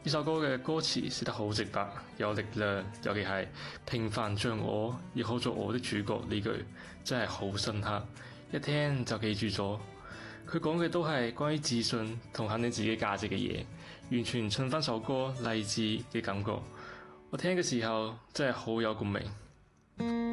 呢首歌嘅歌詞寫得好直白，有力量，尤其係平凡像我，亦可做我的主角呢句，真係好深刻，一聽就記住咗。佢講嘅都係關於自信同肯定自己價值嘅嘢，完全襯翻首歌勵志嘅感覺。我聽嘅時候真係好有共鳴。